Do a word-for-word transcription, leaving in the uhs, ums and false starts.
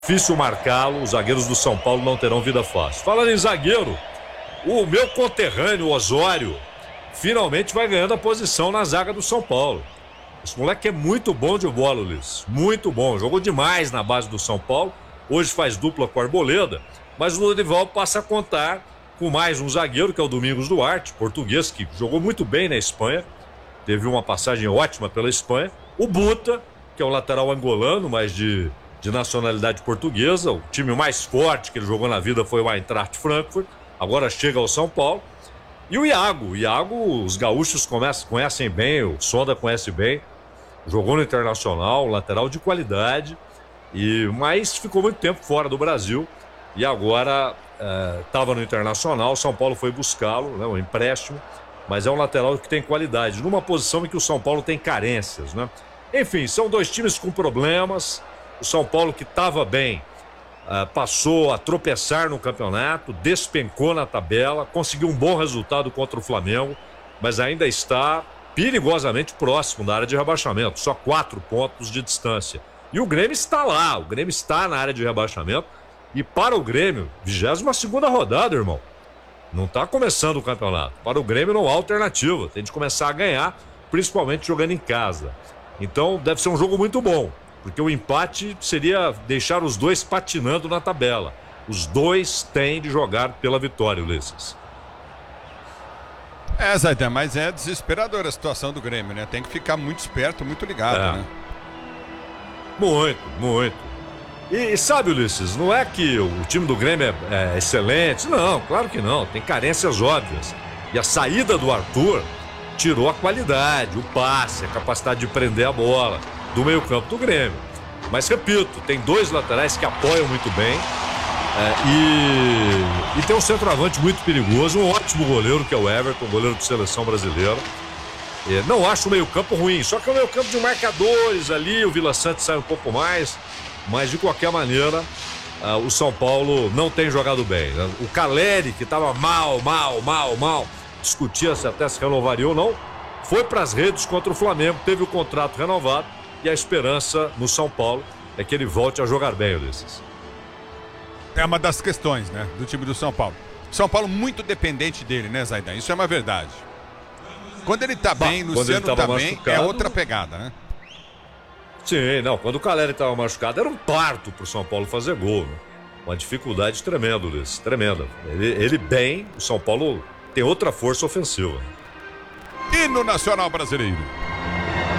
Difícil marcá-lo, os zagueiros do São Paulo não terão vida fácil. Falando em zagueiro, o meu conterrâneo Osório finalmente vai ganhando a posição na zaga do São Paulo. Esse moleque é muito bom de bola, Ulisses. Muito bom. Jogou demais na base do São Paulo. Hoje faz dupla com a Arboleda. Mas o Lorival passa a contar com mais um zagueiro, que é o Domingos Duarte, português, que jogou muito bem na Espanha. Teve uma passagem ótima pela Espanha. O Buta, que é um lateral angolano, mas de, de nacionalidade portuguesa. O time mais forte que ele jogou na vida foi o Eintracht Frankfurt. Agora chega ao São Paulo. E o Iago. O Iago, os gaúchos conhecem, conhecem bem, o Sonda conhece bem. Jogou no Internacional, lateral de qualidade, e mas ficou muito tempo fora do Brasil e agora estava é, no Internacional. São Paulo foi buscá-lo, né, um empréstimo, mas é um lateral que tem qualidade, numa posição em que o São Paulo tem carências, né? Enfim, são dois times com problemas. O São Paulo, que estava bem, é, passou a tropeçar no campeonato, despencou na tabela, conseguiu um bom resultado contra o Flamengo, mas ainda está perigosamente próximo da área de rebaixamento, só quatro pontos de distância. E o Grêmio está lá, o Grêmio está na área de rebaixamento. E para o Grêmio, vigésima segunda rodada, irmão. Não está começando o campeonato. Para o Grêmio não há alternativa, tem de começar a ganhar, principalmente jogando em casa. Então deve ser um jogo muito bom, porque o empate seria deixar os dois patinando na tabela. Os dois têm de jogar pela vitória, Ulisses. É, Zaidan, mas é desesperadora a situação do Grêmio, né? Tem que ficar muito esperto, muito ligado, é. né? Muito, muito. E, e sabe, Ulisses, não é que o time do Grêmio é, é excelente. Não, claro que não. Tem carências óbvias. E a saída do Arthur tirou a qualidade, o passe, a capacidade de prender a bola do meio-campo do Grêmio. Mas, repito, tem dois laterais que apoiam muito bem. É, e, e tem um centroavante muito perigoso, um ótimo goleiro, que é o Everton, goleiro de seleção brasileira. É, não acho o meio-campo ruim, só que é o meio-campo de marcadores ali, o Vila Sante sai um pouco mais, mas de qualquer maneira, uh, o São Paulo não tem jogado bem. Né? O Caleri, que estava mal, mal, mal, mal, discutia-se até se renovaria ou não, foi para as redes contra o Flamengo, teve o contrato renovado, e a esperança no São Paulo é que ele volte a jogar bem, Ulisses. É uma das questões, né, do time do São Paulo. São Paulo muito dependente dele, né, Zaidan? Isso é uma verdade. Quando ele tá bah, bem, Luciano tá bem, é outra pegada, né? Sim, não, quando o Caleri estava machucado, era um parto pro São Paulo fazer gol, né? Uma dificuldade tremenda, Luiz, tremenda. Ele, ele bem, o São Paulo tem outra força ofensiva. E no Nacional Brasileiro?